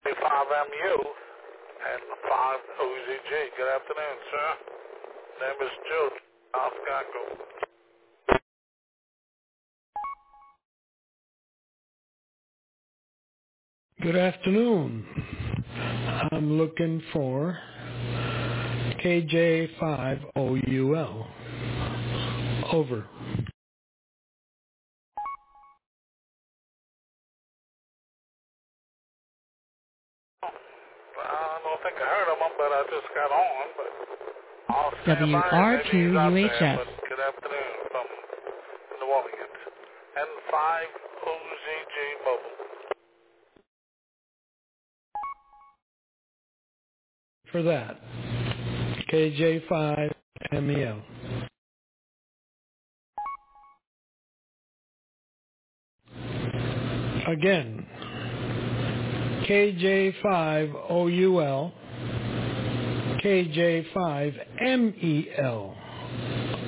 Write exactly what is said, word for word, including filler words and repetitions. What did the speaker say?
five M U and five O Z G. Good afternoon, sir. Name is Joe. Oscar. Good afternoon. I'm looking for K J five O U L. Over. I don't think I heard of him, but I just got on. But I'll stand by him. Maybe he's out there. W R two U H F. But good afternoon from New Orleans. N five O Z G Mobile. For that. K J five M E L. Again. K J five O U L. K J five M E L.